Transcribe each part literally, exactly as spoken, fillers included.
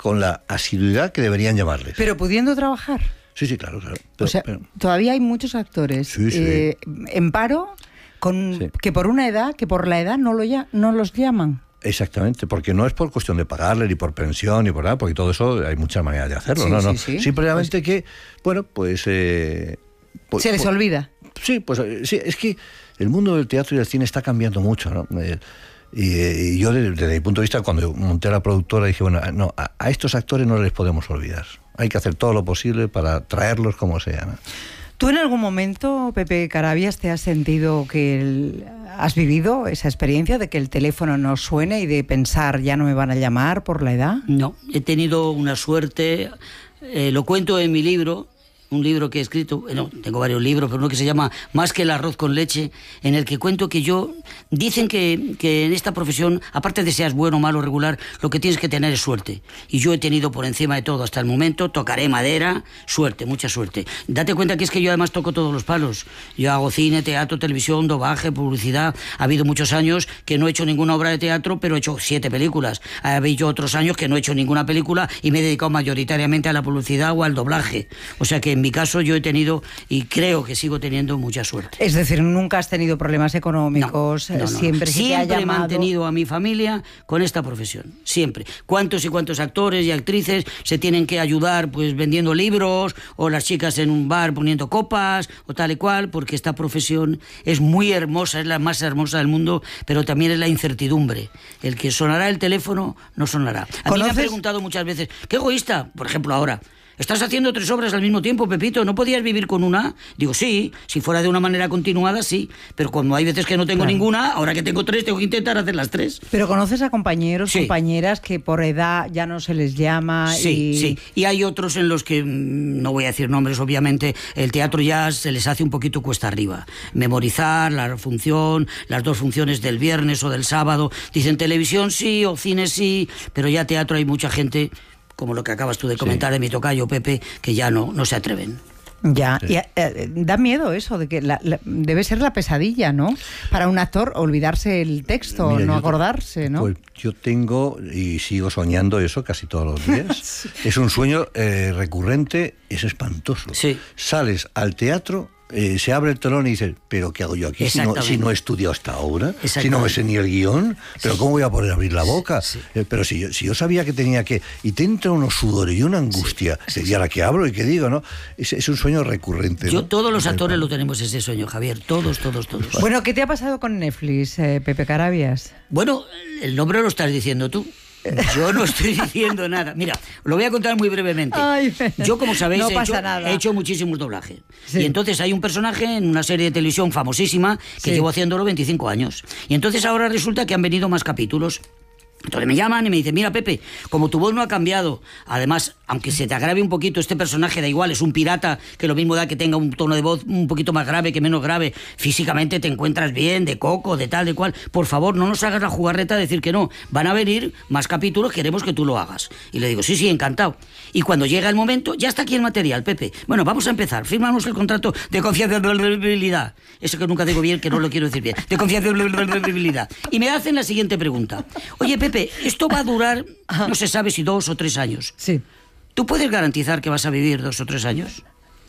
con la asiduidad que deberían llamarles. Pero pudiendo trabajar. Sí, sí, claro, claro. Pero, o sea, pero... todavía hay muchos actores sí, sí. Eh, en paro con sí. que por una edad, que por la edad no, lo ya, no los llaman. Exactamente, porque no es por cuestión de pagarle, ni por pensión, ni por nada, porque todo eso hay muchas maneras de hacerlo, sí, ¿no? Sí, no. sí. Simplemente pues... que, bueno, pues... Eh, pues Se les pues, olvida. Sí, pues sí, es que el mundo del teatro y del cine está cambiando mucho, ¿no? Eh, Y, y yo desde, desde mi punto de vista, cuando monté la productora, dije, bueno, no, a, a estos actores no les podemos olvidar. Hay que hacer todo lo posible para traerlos como sea, ¿no? ¿Tú en algún momento, Pepe Carabias, te has sentido que el, has vivido esa experiencia de que el teléfono no suene y de pensar, ya no me van a llamar por la edad? No, he tenido una suerte, eh, lo cuento en mi libro, un libro que he escrito, bueno, tengo varios libros, pero uno que se llama Más que el arroz con leche, en el que cuento que yo, dicen que, que en esta profesión, aparte de seas bueno, malo, regular, lo que tienes que tener es suerte. Y yo he tenido por encima de todo hasta el momento, tocaré madera, suerte, mucha suerte. Date cuenta que es que yo además toco todos los palos. Yo hago cine, teatro, televisión, doblaje, publicidad. Ha habido muchos años que no he hecho ninguna obra de teatro, pero he hecho siete películas. Ha habido otros años que no he hecho ninguna película y me he dedicado mayoritariamente a la publicidad o al doblaje. O sea que en mi caso yo he tenido, y creo que sigo teniendo, mucha suerte. Es decir, nunca has tenido problemas económicos, no, no, no, siempre, no. Se te ha Siempre he llamado... mantenido a mi familia con esta profesión, siempre. ¿Cuántos y cuántos actores y actrices se tienen que ayudar pues vendiendo libros, o las chicas en un bar poniendo copas, o tal y cual? Porque esta profesión es muy hermosa, es la más hermosa del mundo, pero también es la incertidumbre. El que sonará el teléfono no sonará. A mí me han preguntado muchas veces, qué egoísta, por ejemplo ahora, ¿estás haciendo tres obras al mismo tiempo, Pepito? ¿No podías vivir con una? Digo, sí, si fuera de una manera continuada, sí. Pero cuando hay veces que no tengo claro. ninguna, ahora que tengo tres, tengo que intentar hacer las tres. Pero conoces a compañeros, sí. compañeras que por edad ya no se les llama. Sí, y... sí. Y hay otros en los que, no voy a decir nombres, obviamente, el teatro ya se les hace un poquito cuesta arriba. Memorizar la función, las dos funciones del viernes o del sábado. Dicen televisión sí o cine sí, pero ya teatro hay mucha gente, como lo que acabas tú de comentar sí. de mi tocayo Pepe, que ya no, no se atreven. Ya, sí. y, eh, da miedo eso, de que la, la, debe ser la pesadilla, ¿no? Para un actor olvidarse el texto, Mira, no acordarse, ¿no? Pues yo tengo y sigo soñando eso casi todos los días. sí. Es un sueño eh, recurrente, es espantoso. Sí. Sales al teatro, Eh, se abre el telón y dices, ¿pero qué hago yo aquí si no, si no he estudiado esta obra? Si no me sé ni el guión, ¿pero sí. cómo voy a poder abrir la boca? Sí. Eh, pero si yo, si yo sabía que tenía que... Y te entra unos sudores y una angustia. Sí. Sí. Y ahora que hablo y que digo, ¿no? Es, es un sueño recurrente. Yo, ¿no? todos los actores lo tenemos ese sueño, Javier. Todos, todos, todos. Bueno, ¿qué te ha pasado con Netflix, eh, Pepe Carabias? Bueno, el nombre lo estás diciendo tú. Yo no estoy diciendo nada. Mira, lo voy a contar muy brevemente. Ay, yo, como sabéis, no he, pasa hecho, nada. he hecho muchísimos doblajes. Sí. Y entonces hay un personaje en una serie de televisión famosísima que sí. llevo haciéndolo veinticinco años. Y entonces ahora resulta que han venido más capítulos. Entonces me llaman y me dicen, mira Pepe, como tu voz no ha cambiado, además, aunque se te agrave un poquito este personaje, da igual, es un pirata, que lo mismo da que tenga un tono de voz un poquito más grave que menos grave, físicamente te encuentras bien, de coco, de tal, de cual, por favor, no nos hagas la jugarreta de decir que no, van a venir más capítulos, queremos que tú lo hagas. Y le digo, sí, sí, encantado. Y cuando llega el momento, ya está aquí el material, Pepe. Bueno, vamos a empezar, firmamos el contrato de confidencialidad. Eso que nunca digo bien, que no lo quiero decir bien. De confidencialidad. Y me hacen la siguiente pregunta. Oye, Pepe, esto va a durar, no se sabe si dos o tres años. Sí. ¿Tú puedes garantizar que vas a vivir dos o tres años?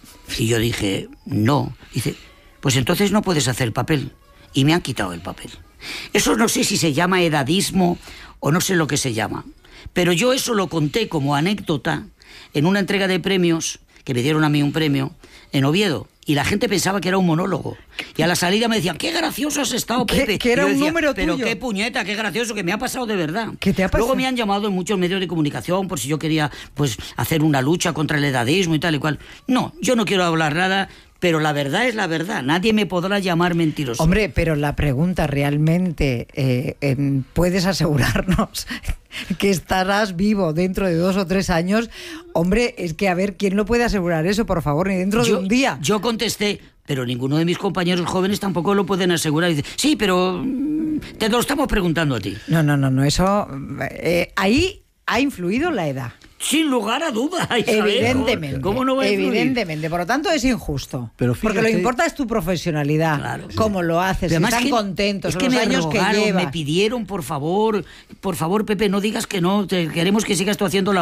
Y yo dije, no. Dice, pues entonces no puedes hacer el papel. Y me han quitado el papel. Eso no sé si se llama edadismo o no sé lo que se llama. Pero yo eso lo conté como anécdota en una entrega de premios, que me dieron a mí un premio, en Oviedo. Y la gente pensaba que era un monólogo. Y a la salida me decían, qué gracioso has estado, Pepe. Que era un decía, número pero tuyo. Qué puñeta, qué gracioso, que me ha pasado de verdad. ¿Qué te ha pasado? Luego me han llamado en muchos medios de comunicación por si yo quería pues hacer una lucha contra el edadismo y tal y cual. No, yo no quiero hablar nada, pero la verdad es la verdad. Nadie me podrá llamar mentiroso. Hombre, pero la pregunta realmente, eh, eh, ¿puedes asegurarnos que estarás vivo dentro de dos o tres años? Hombre, es que a ver, ¿quién lo puede asegurar eso, por favor, ni dentro yo, de un día? Yo contesté, pero ninguno de mis compañeros jóvenes tampoco lo pueden asegurar. Y dice, sí, pero te lo estamos preguntando a ti. No, no, no, no, eso... Eh, ahí ha influido la edad. Sin lugar a dudas. Evidentemente. ¿Cómo no va a influir? Evidentemente. Por lo tanto, es injusto. Pero fíjate, porque lo que importa es tu profesionalidad. Claro, cómo sí. lo haces, si están que, contentos, es que los me años rogaron, que llevas. Me pidieron, por favor, por favor, Pepe, no digas que no, te, queremos que sigas tú haciendo la